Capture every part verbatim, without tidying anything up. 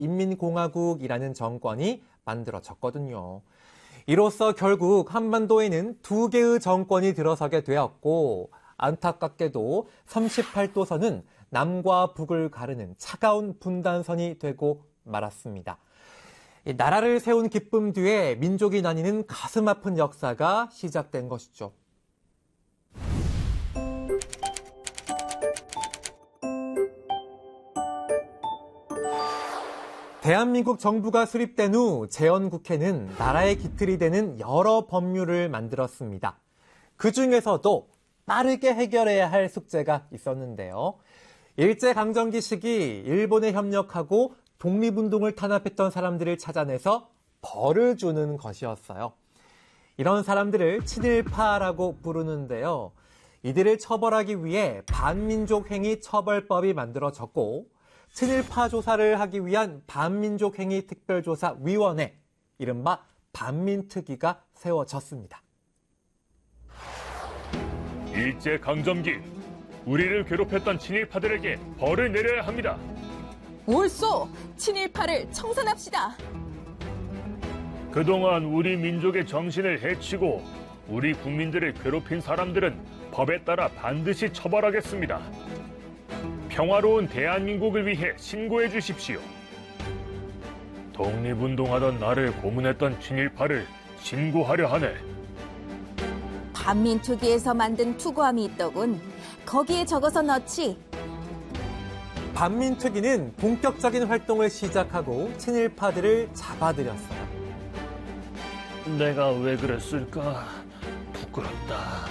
인민공화국이라는 정권이 만들어졌거든요. 이로써 결국 한반도에는 두 개의 정권이 들어서게 되었고 안타깝게도 삼십팔 도선은 남과 북을 가르는 차가운 분단선이 되고 말았습니다. 나라를 세운 기쁨 뒤에 민족이 나뉘는 가슴 아픈 역사가 시작된 것이죠. 대한민국 정부가 수립된 후 재헌국회는 나라의 기틀이 되는 여러 법률을 만들었습니다. 그중에서도 빠르게 해결해야 할 숙제가 있었는데요. 일제강점기 시기 일본에 협력하고 독립운동을 탄압했던 사람들을 찾아내서 벌을 주는 것이었어요. 이런 사람들을 친일파라고 부르는데요. 이들을 처벌하기 위해 반민족행위 처벌법이 만들어졌고 친일파 조사를 하기 위한 반민족행위 특별조사위원회, 이른바 반민특위가 세워졌습니다. 일제강점기, 우리를 괴롭혔던 친일파들에게 벌을 내려야 합니다. 옳소! 친일파를 청산합시다. 그동안 우리 민족의 정신을 해치고 우리 국민들을 괴롭힌 사람들은 법에 따라 반드시 처벌하겠습니다. 평화로운 대한민국을 위해 신고해 주십시오. 독립운동하던 나를 고문했던 친일파를 신고하려 하네. 반민특위에서 만든 투고함이 있더군. 거기에 적어서 넣지. 반민특위는 본격적인 활동을 시작하고 친일파들을 잡아들였어요. 내가 왜 그랬을까? 부끄럽다.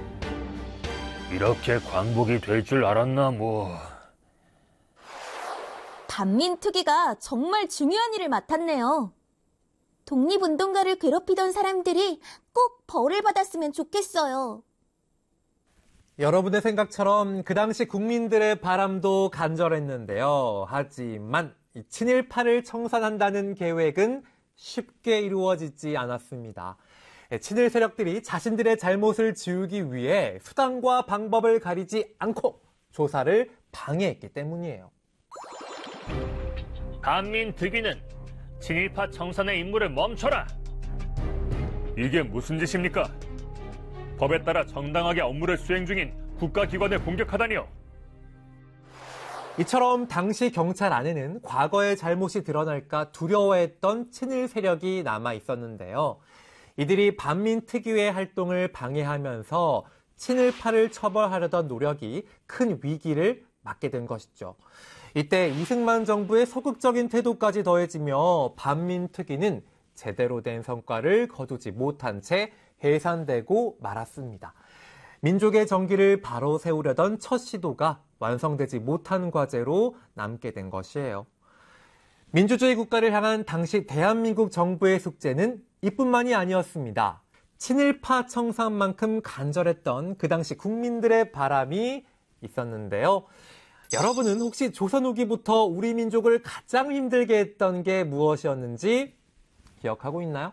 이렇게 광복이 될 줄 알았나 뭐. 반민특위가 정말 중요한 일을 맡았네요. 독립운동가를 괴롭히던 사람들이 꼭 벌을 받았으면 좋겠어요. 여러분의 생각처럼 그 당시 국민들의 바람도 간절했는데요. 하지만 이 친일파를 청산한다는 계획은 쉽게 이루어지지 않았습니다. 친일 세력들이 자신들의 잘못을 지우기 위해 수단과 방법을 가리지 않고 조사를 방해했기 때문이에요. 반민특위는 친일파 청산의 임무를 멈춰라! 이게 무슨 짓입니까? 법에 따라 정당하게 업무를 수행 중인 국가기관을 공격하다니요. 이처럼 당시 경찰 안에는 과거의 잘못이 드러날까 두려워했던 친일 세력이 남아 있었는데요. 이들이 반민특위의 활동을 방해하면서 친일파를 처벌하려던 노력이 큰 위기를 맞게 된 것이죠. 이때 이승만 정부의 소극적인 태도까지 더해지며 반민특위는 제대로 된 성과를 거두지 못한 채 해산되고 말았습니다. 민족의 정기를 바로 세우려던 첫 시도가 완성되지 못한 과제로 남게 된 것이에요. 민주주의 국가를 향한 당시 대한민국 정부의 숙제는 이뿐만이 아니었습니다. 친일파 청산만큼 간절했던 그 당시 국민들의 바람이 있었는데요. 여러분은 혹시 조선 후기부터 우리 민족을 가장 힘들게 했던 게 무엇이었는지 기억하고 있나요?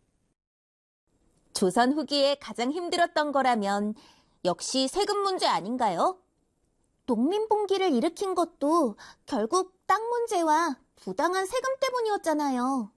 조선 후기에 가장 힘들었던 거라면 역시 세금 문제 아닌가요? 농민봉기를 일으킨 것도 결국 땅 문제와 부당한 세금 때문이었잖아요.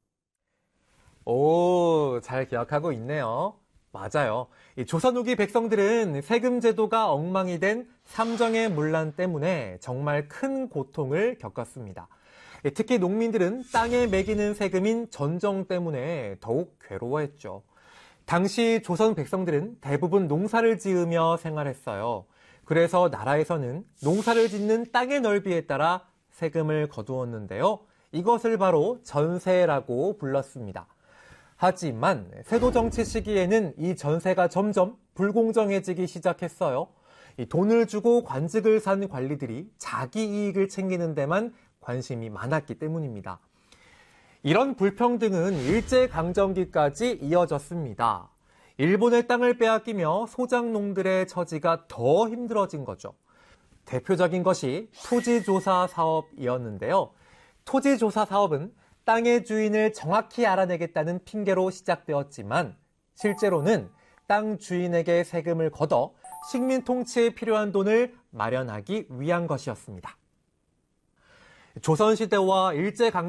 오, 잘 기억하고 있네요. 맞아요. 이 조선 후기 백성들은 세금 제도가 엉망이 된 삼정의 문란 때문에 정말 큰 고통을 겪었습니다. 특히 농민들은 땅에 매기는 세금인 전정 때문에 더욱 괴로워했죠. 당시 조선 백성들은 대부분 농사를 지으며 생활했어요. 그래서 나라에서는 농사를 짓는 땅의 넓이에 따라 세금을 거두었는데요. 이것을 바로 전세라고 불렀습니다. 하지만 세도 정치 시기에는 이 전세가 점점 불공정해지기 시작했어요. 이 돈을 주고 관직을 산 관리들이 자기 이익을 챙기는 데만 관심이 많았기 때문입니다. 이런 불평등은 일제강점기까지 이어졌습니다. 일본의 땅을 빼앗기며 소작농들의 처지가 더 힘들어진 거죠. 대표적인 것이 토지조사 사업이었는데요. 토지조사 사업은 땅의 주인을 정확히 알아내겠다는 핑계로 시작되었지만 실제로는 땅 주인에게 세금을 걷어 식민 통치에 필요한 돈을 마련하기 위한 것이었습니다. 조선시대와 일제강